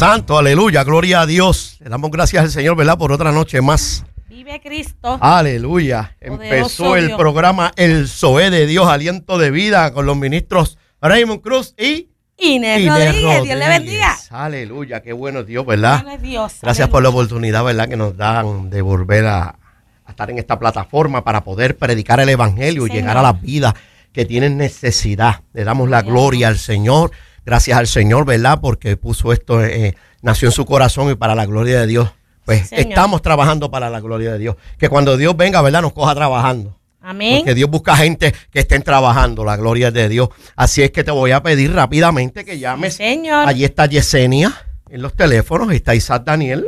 Santo, aleluya, gloria a Dios. Le damos gracias al Señor, ¿verdad? Por otra noche más. Vive Cristo. Aleluya. Empezó el programa El Zoé de Dios, aliento de vida, con los ministros Raymond Cruz y Inés Rodríguez. Dios le bendiga. Aleluya, qué bueno Dios, ¿verdad? Dios, gracias por la oportunidad, ¿verdad? Que nos dan de volver a estar en esta plataforma para poder predicar el Evangelio y llegar a las vidas que tienen necesidad. Le damos la gloria al Señor. Gracias al Señor, ¿verdad? Porque puso esto, nació en su corazón y para la gloria de Dios. Pues estamos trabajando para la gloria de Dios. Que cuando Dios venga, ¿verdad? Nos coja trabajando. Amén. Porque Dios busca gente que estén trabajando, la gloria de Dios. Así es que te voy a pedir rápidamente que llames. Sí, Señor. Allí está Yesenia en los teléfonos, está Isaac Daniel.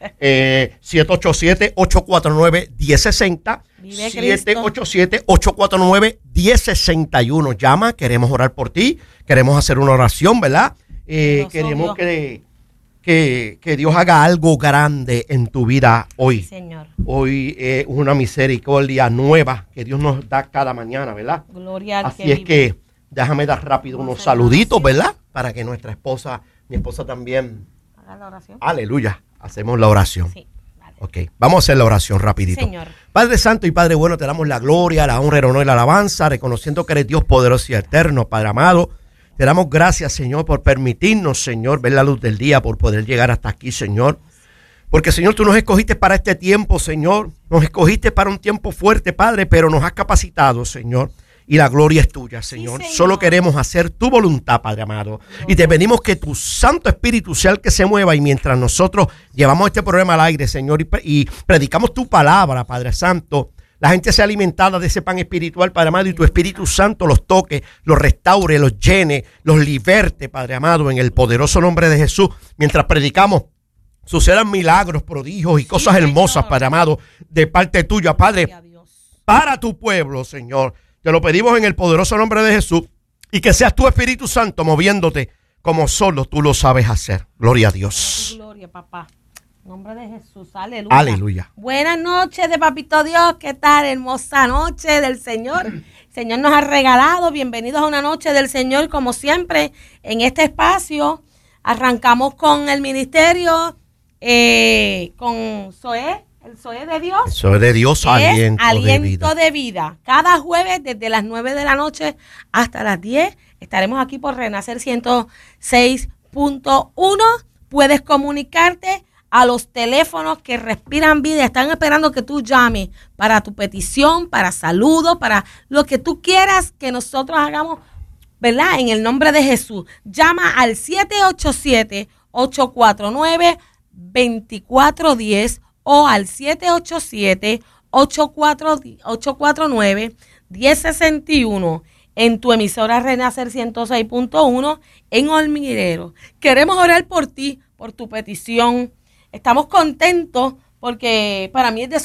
787-849-1060. 787-849-1061. Llama, queremos orar por ti, queremos hacer una oración, ¿verdad? Queremos que Dios haga algo grande en tu vida hoy. Señor. Hoy es una misericordia nueva que Dios nos da cada mañana, ¿verdad? Gloria al Así que es que déjame dar rápido unos saluditos, ¿verdad? Para que nuestra esposa, mi esposa también haga la oración. Aleluya. Hacemos la oración. Sí, vale. Ok, vamos a hacer la oración rapidito. Señor. Padre Santo y Padre Bueno, te damos la gloria, la honra, el honor y la alabanza, reconociendo que eres Dios poderoso y eterno, Padre amado. Te damos gracias, Señor, por permitirnos, Señor, ver la luz del día, por poder llegar hasta aquí, Señor. Porque, Señor, tú nos escogiste para este tiempo, Señor. Nos escogiste para un tiempo fuerte, Padre, pero nos has capacitado, Señor. Y la gloria es tuya, Señor. Sí, Señor. Solo queremos hacer tu voluntad, Padre amado. Y te pedimos que tu Santo Espíritu sea el que se mueva. Y mientras nosotros llevamos este programa al aire, Señor, y predicamos tu palabra, Padre Santo, la gente sea alimentada de ese pan espiritual, Padre amado, y tu Espíritu Santo los toque, los restaure, los llene, los liberte, Padre amado, en el poderoso nombre de Jesús. Mientras predicamos, sucedan milagros, prodigios y cosas hermosas, Padre amado, de parte tuya, Padre, para tu pueblo, Señor. Te lo pedimos en el poderoso nombre de Jesús y que seas tu Espíritu Santo moviéndote como solo tú lo sabes hacer. Gloria a Dios. Gloria, papá. En nombre de Jesús. Aleluya. Aleluya. Buenas noches de Papito Dios. ¿Qué tal? Hermosa noche del Señor. El Señor nos ha regalado. Bienvenidos a una noche del Señor, como siempre, en este espacio. Arrancamos con el ministerio, con Zoé. El Zoé de Dios. El Zoé de Dios, aliento de vida. Cada jueves desde las 9 de la noche hasta las 10 estaremos aquí por Renacer 106.1. Puedes comunicarte a los teléfonos que respiran vida. Están esperando que tú llames para tu petición, para saludos, para lo que tú quieras que nosotros hagamos, ¿verdad? En el nombre de Jesús. Llama al 787-849-2410 o al 787-849-1061 en tu emisora Renacer 106.1 en Hormiguero. Queremos orar por ti, por tu petición. Estamos contentos porque para mí es de